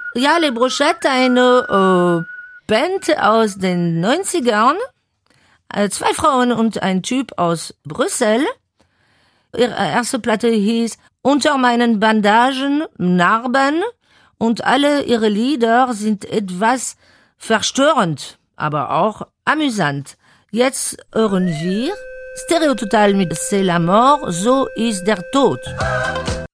Ja, Les Brochettes, eine Band aus den 90ern. 2 Frauen und ein Typ aus Brüssel. Ihre erste Platte hieß Unter meinen Bandagen Narben und alle ihre Lieder sind etwas verstörend, aber auch amüsant. Jetzt hören wir Stereo Total mit C'est la mort, so ist der Tod.